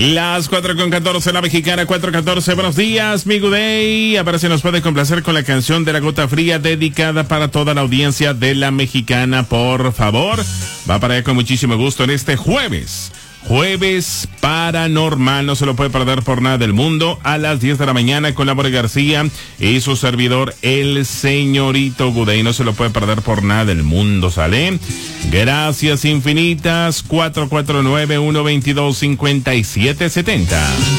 Las 4:14, la mexicana 4:14. Buenos días, mi good day. A ver si nos puede complacer con la canción de La Gota Fría, dedicada para toda la audiencia de la mexicana, por favor. Va para allá con muchísimo gusto en este jueves paranormal. No se lo puede perder por nada del mundo. A las 10 de la mañana con Laura García y su servidor, el señorito Guday. No se lo puede perder por nada del mundo, ¿sale? Gracias infinitas. 449-122-5770.